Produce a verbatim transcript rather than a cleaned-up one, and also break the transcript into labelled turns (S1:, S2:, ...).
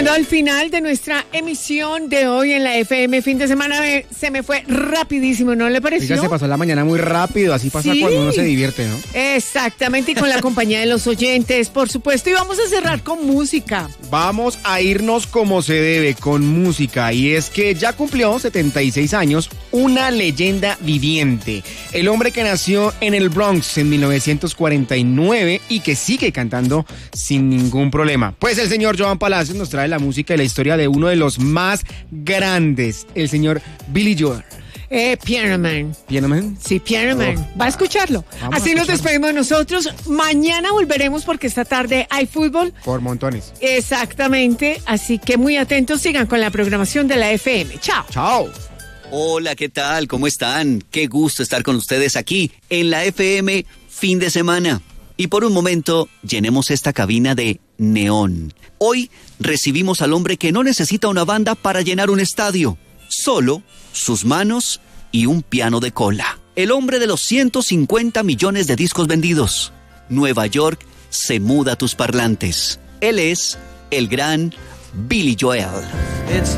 S1: llegando al final de nuestra emisión de hoy en la F M. Fin de semana me, se me fue rapidísimo, ¿no le pareció?
S2: Oiga, se pasó la mañana muy rápido, así pasa
S1: sí.
S2: cuando uno se divierte, ¿no?
S1: Exactamente, y con la compañía de los oyentes, por supuesto. Y vamos a cerrar con música.
S2: Vamos a irnos como se debe, con música. Y es que ya cumplió setenta y seis años, una leyenda viviente. El hombre que nació en el Bronx en mil novecientos cuarenta y nueve y que sigue cantando sin ningún problema. Pues el señor Joan Palacios nos trae la música y la historia de uno de los más grandes, el señor Billy Joel.
S1: Eh, Piano Man.
S2: ¿Piano Man?
S1: Sí, Piano Man.
S2: Oh.
S1: Va a escucharlo.
S2: Vamos
S1: Así
S2: a
S1: nos despedimos nosotros. Mañana volveremos porque esta tarde hay fútbol.
S2: Por montones.
S1: Exactamente. Así que muy atentos, sigan con la programación de la F M. Chao.
S2: Chao.
S3: Hola, ¿qué tal? ¿Cómo están? Qué gusto estar con ustedes aquí en la F M fin de semana. Y por un momento, llenemos esta cabina de neón. Hoy recibimos al hombre que no necesita una banda para llenar un estadio. Solo sus manos y un piano de cola. El hombre de los ciento cincuenta millones de discos vendidos. Nueva York se muda a tus parlantes. Él es el gran Billy Joel.
S4: It's